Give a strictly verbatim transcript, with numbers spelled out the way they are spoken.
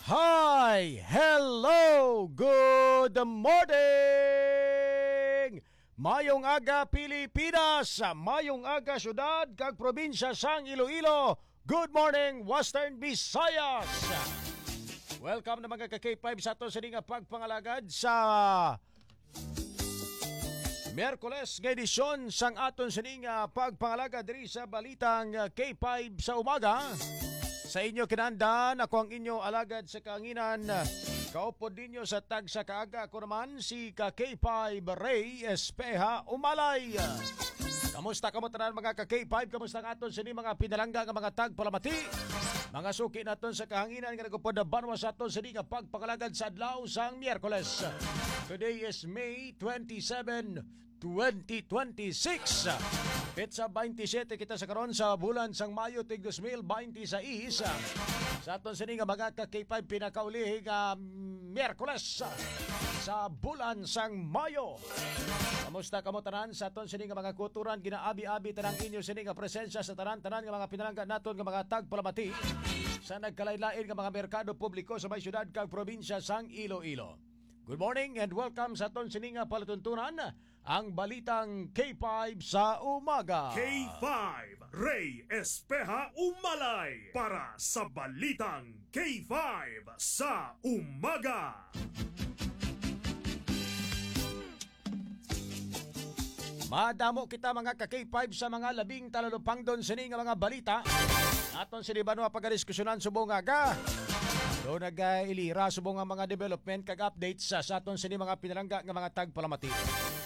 Hi! Hello! Good morning! Mayong aga Pilipinas, mayong aga syudad kag probinsya sang Iloilo. Good morning Western Visayas. Welcome na mga ka-K five sa ato sa nga pagpangalagad sa Miyerkules nga edisyon sang aton sa nga pagpangalagad diri sa balitang K five sa umaga. Sa inyo kinandan, ako ang inyo alagad sa kaanginan. Kaupod ninyo sa tag sa kaaga. Ako naman si ka-K five Ray Espeha Umalay. Kamusta kamo tanan mga ka-K five? Kamusta ang aton sa ni mga pinalangga nga mga tag palamati? Mga suki naton sa kahanginan nga nagupod na banwa sa aton sa ni nga pagpakalagad sa adlaw sang Miyerkules. Today is May twenty-seven, twenty twenty-six. Petsa twenty-seven kita sa karon sa bulan sang Mayo tig twenty twenty-six. Sa aton sini nga mga ka-K five pinakauli nga Miyerkules sa bulan sang Mayo. Kamusta kamo tanan sa aton sini nga mga kuturan ginaabi-abi tanang inyo sini nga presensya sa tanan-tanan nga mga pinalangga naton nga mga tagpalamati sa nagkalaylain nga mga merkado publiko sa may syudad kag probinsya sang Iloilo. Good morning and welcome sa aton sini nga palatuntunan ang balitang K five sa umaga. K five Ray Espeha Umalay para sa balitang K five sa umaga. Madamo kita mga ka-K five sa mga labing talalupang doon sini nga mga balita. Aton sini ba no pagdiskusyonan subong aga. Do nagailira subong nga mga development kag updates sa, sa aton sini mga pinalangga nga mga tagpalamati.